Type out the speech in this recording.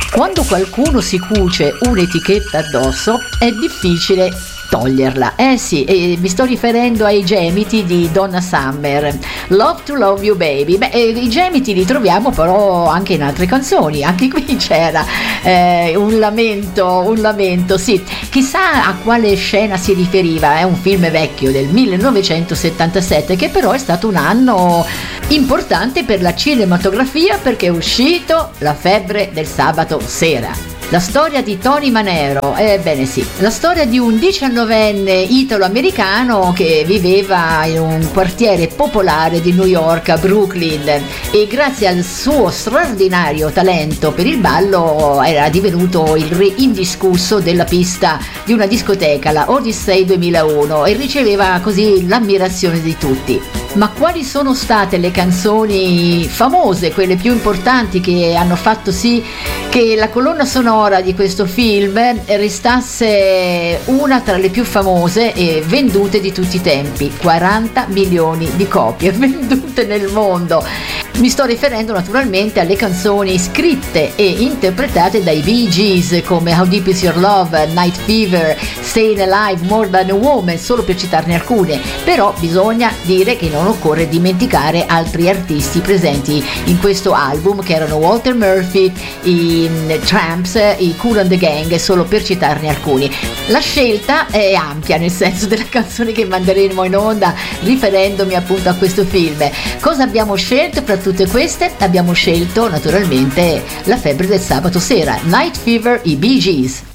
Quando qualcuno si cuce un'etichetta addosso è difficile toglierla. Sì, mi sto riferendo ai gemiti di Donna Summer, Love to Love You Baby. I gemiti li troviamo però anche in altre canzoni, anche qui c'era un lamento, sì. Chissà a quale scena si riferiva, è un film vecchio del 1977 che però è stato un anno importante per la cinematografia perché è uscito La febbre del sabato sera. La storia di Tony Manero, ebbene sì, la storia di un 19enne italo-americano che viveva in un quartiere popolare di New York, a Brooklyn, e grazie al suo straordinario talento per il ballo era divenuto il re indiscusso della pista di una discoteca, la Odyssey 2001, e riceveva così l'ammirazione di tutti. Ma quali sono state le canzoni famose, quelle più importanti che hanno fatto sì che la colonna sonora di questo film restasse una tra le più famose e vendute di tutti i tempi? 40 milioni di copie vendute nel mondo. Mi sto riferendo naturalmente alle canzoni scritte e interpretate dai Bee Gees come How Deep Is Your Love, Night Fever, Staying Alive, More Than a Woman, solo per citarne alcune. Però bisogna dire che non occorre dimenticare altri artisti presenti in questo album, che erano Walter Murphy, i Tramps, i Kool and the Gang, solo per citarne alcuni. La scelta è ampia, nel senso della canzone che manderemo in onda riferendomi appunto a questo film. Cosa abbiamo scelto fra tutte queste? Abbiamo scelto naturalmente La febbre del sabato sera, Night Fever, i Bee Gees.